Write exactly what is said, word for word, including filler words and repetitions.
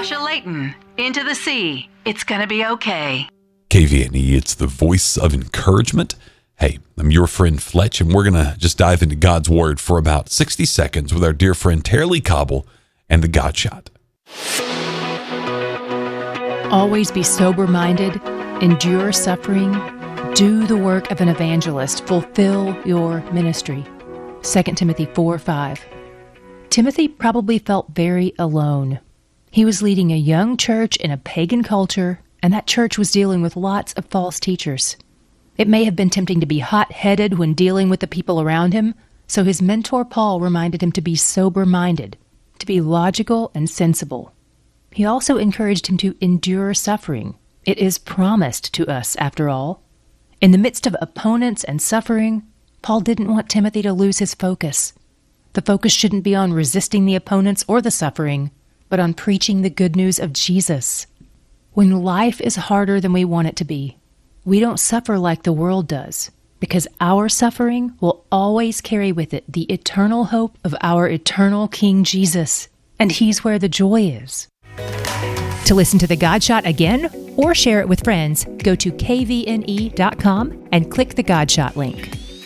Sasha Layton, Into the Sea. It's gonna be okay. K V N E, it's the voice of encouragement. Hey, I'm your friend Fletch, and we're going to just dive into God's Word for about sixty seconds with our dear friend Tara-Leigh Cobble and the God Shot. Always be sober-minded, endure suffering, do the work of an evangelist, fulfill your ministry. Second Timothy four five. Timothy probably felt very alone. He was leading a young church in a pagan culture, and that church was dealing with lots of false teachers. It may have been tempting to be hot-headed when dealing with the people around him, so his mentor Paul reminded him to be sober-minded, to be logical and sensible. He also encouraged him to endure suffering. It is promised to us, after all. In the midst of opponents and suffering, Paul didn't want Timothy to lose his focus. The focus shouldn't be on resisting the opponents or the suffering, but on preaching the good news of Jesus. When life is harder than we want it to be, we don't suffer like the world does, because our suffering will always carry with it the eternal hope of our eternal King Jesus, and He's where the joy is. To listen to the God Shot again or share it with friends, go to K V N E dot com and click the God Shot link.